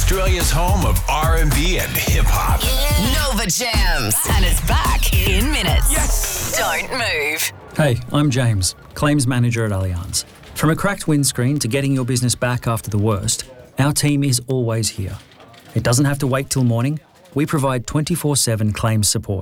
Australia's home of R&B and hip-hop. Nova Jams. And it's back in minutes. Yes! Don't move. Hey, I'm James, Claims Manager at Allianz. From a cracked windscreen to getting your business back after the worst, our team is always here. It doesn't have to wait till morning. We provide 24/7 claims support.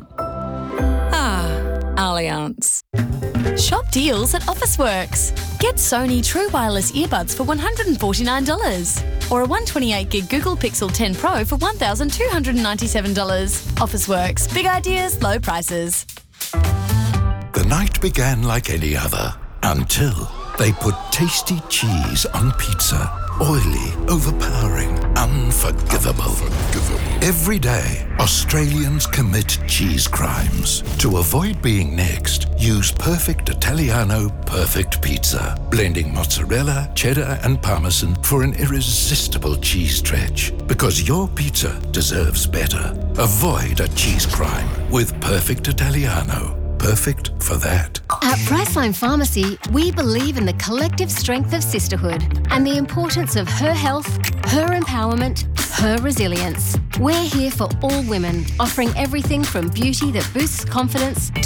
Allianz. Shop deals at Officeworks. Get Sony True Wireless earbuds for $149 or a 128 gig Google Pixel 10 Pro for $1,297. Officeworks. Big ideas, low prices. The night began like any other until they put tasty cheese on pizza. Oily, overpowering, unforgivable. Every day, Australians commit cheese crimes. To avoid being next, use Perfect Italiano Perfect Pizza, blending mozzarella, cheddar, and parmesan for an irresistible cheese stretch. Because your pizza deserves better. Avoid a cheese crime with Perfect Italiano. Perfect for that. At Priceline Pharmacy, we believe in the collective strength of sisterhood and the importance of her health, her empowerment, her resilience. We're here for all women, offering everything from beauty that boosts confidence